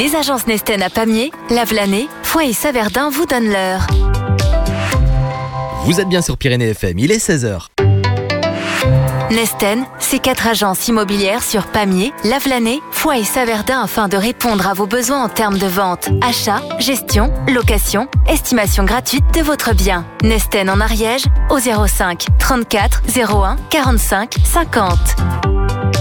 Les agences Nesten à Pamiers, Lavelanet, Foix et Saverdun vous donnent l'heure. Vous êtes bien sur Pyrénées FM, il est 16h. Nesten, c'est 4 agences immobilières sur Pamiers, Lavelanet, Foix et Saverdun afin de répondre à vos besoins en termes de vente, achat, gestion, location, estimation gratuite de votre bien. Nesten en Ariège au 05 34 01 45 50.